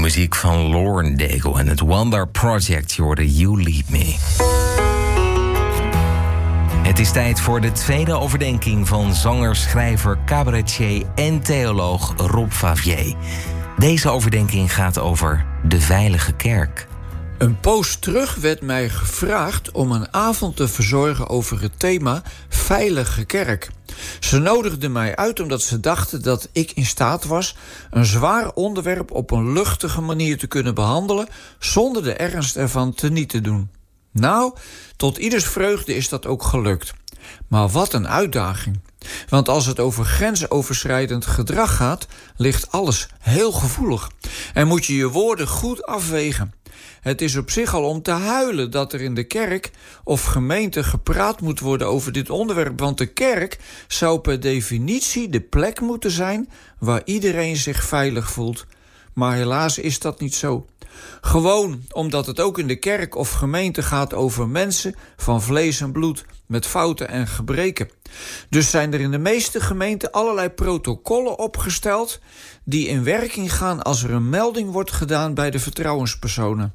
muziek van Lauren Daigle en het Wonder Project. Je hoorde You Lead Me. Het is tijd voor de tweede overdenking van zanger, schrijver, cabaretier en theoloog Rob Favier. Deze overdenking gaat over de veilige kerk. Een poos terug werd mij gevraagd om een avond te verzorgen over het thema veilige kerk. Ze nodigden mij uit omdat ze dachten dat ik in staat was een zwaar onderwerp op een luchtige manier te kunnen behandelen zonder de ernst ervan teniet te doen. Nou, tot ieders vreugde is dat ook gelukt. Maar wat een uitdaging. Want als het over grensoverschrijdend gedrag gaat, ligt alles heel gevoelig. En moet je je woorden goed afwegen. Het is op zich al om te huilen dat er in de kerk of gemeente gepraat moet worden over dit onderwerp. Want de kerk zou per definitie de plek moeten zijn waar iedereen zich veilig voelt. Maar helaas is dat niet zo. Gewoon omdat het ook in de kerk of gemeente gaat over mensen van vlees en bloed, met fouten en gebreken. Dus zijn er in de meeste gemeenten allerlei protocollen opgesteld die in werking gaan als er een melding wordt gedaan bij de vertrouwenspersonen.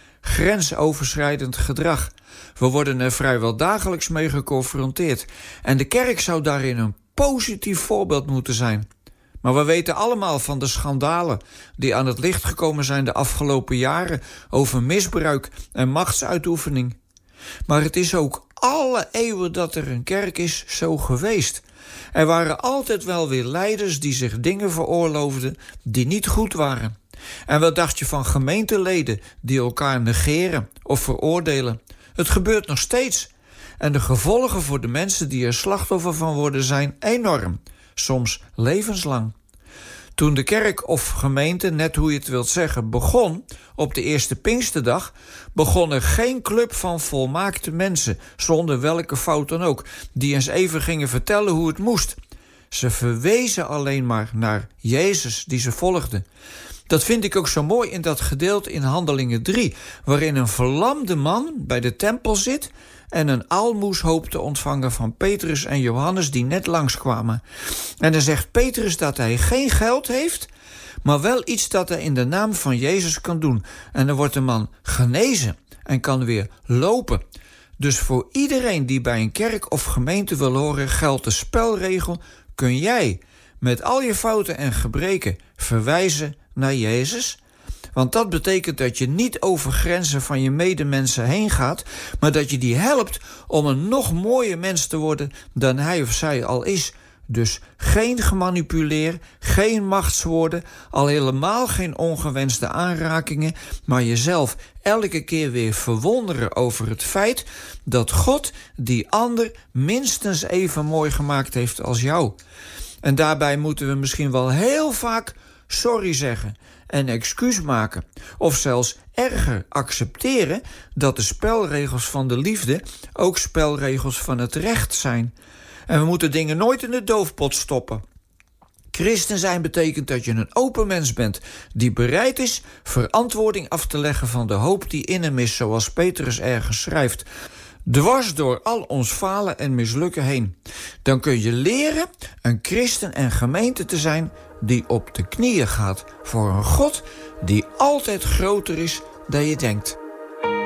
Grensoverschrijdend gedrag. We worden er vrijwel dagelijks mee geconfronteerd. En de kerk zou daarin een positief voorbeeld moeten zijn. Maar we weten allemaal van de schandalen die aan het licht gekomen zijn de afgelopen jaren over misbruik en machtsuitoefening. Maar het is ook alle eeuwen dat er een kerk is zo geweest. Er waren altijd wel weer leiders die zich dingen veroorloofden die niet goed waren. En wat dacht je van gemeenteleden die elkaar negeren of veroordelen? Het gebeurt nog steeds. En de gevolgen voor de mensen die er slachtoffer van worden zijn enorm. Soms levenslang. Toen de kerk of gemeente, net hoe je het wilt zeggen, begon op de eerste Pinksterdag, begon er geen club van volmaakte mensen, zonder welke fout dan ook, die eens even gingen vertellen hoe het moest. Ze verwezen alleen maar naar Jezus die ze volgden. Dat vind ik ook zo mooi in dat gedeelte in Handelingen 3... waarin een verlamde man bij de tempel zit en een aalmoes hoopt te ontvangen van Petrus en Johannes die net langskwamen. En dan zegt Petrus dat hij geen geld heeft, maar wel iets dat hij in de naam van Jezus kan doen. En dan wordt de man genezen en kan weer lopen. Dus voor iedereen die bij een kerk of gemeente wil horen, geldt de spelregel: kun jij met al je fouten en gebreken verwijzen naar Jezus? Want dat betekent dat je niet over grenzen van je medemensen heen gaat, maar dat je die helpt om een nog mooier mens te worden dan hij of zij al is. Dus geen gemanipuleer, geen machtswoorden, al helemaal geen ongewenste aanrakingen, maar jezelf elke keer weer verwonderen over het feit dat God die ander minstens even mooi gemaakt heeft als jou. En daarbij moeten we misschien wel heel vaak sorry zeggen en excuus maken. Of zelfs erger, accepteren dat de spelregels van de liefde ook spelregels van het recht zijn. En we moeten dingen nooit in de doofpot stoppen. Christen zijn betekent dat je een open mens bent die bereid is verantwoording af te leggen van de hoop die in hem is, zoals Petrus ergens schrijft. Dwars door al ons falen en mislukken heen. Dan kun je leren een christen en gemeente te zijn die op de knieën gaat voor een God die altijd groter is dan je denkt.